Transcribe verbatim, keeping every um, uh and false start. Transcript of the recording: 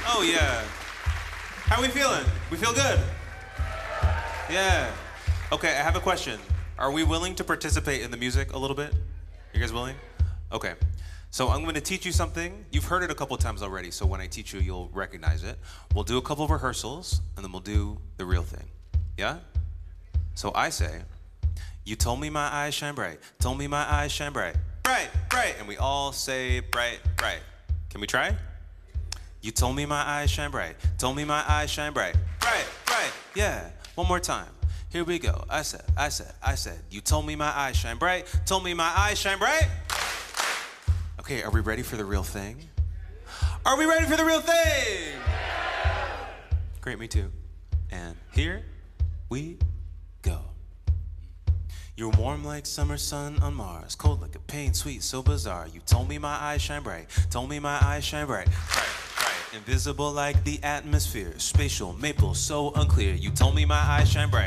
Oh, yeah. How we feeling? We feel good? Yeah. Okay, I have a question. Are we willing to participate in the music a little bit? You guys willing? Okay. So I'm going to teach you something. You've heard it a couple times already, so when I teach you, you'll recognize it. We'll do a couple of rehearsals, and then we'll do the real thing. Yeah? So I say, you told me my eyes shine bright. Told me my eyes shine bright. Bright, bright. And we all say bright, bright. Can we try? You told me my eyes shine bright. Told me my eyes shine bright. Bright, bright. Yeah. One more time. Here we go. I said, I said, I said, you told me my eyes shine bright. Told me my eyes shine bright. Okay, are we ready for the real thing? Are we ready for the real thing? Great, me too. And here we go. You're warm like summer sun on Mars, cold like a pain, sweet, so bizarre. You told me my eyes shine bright, told me my eyes shine bright, bright, bright. Invisible like the atmosphere, spatial, maple, so unclear. You told me my eyes shine bright.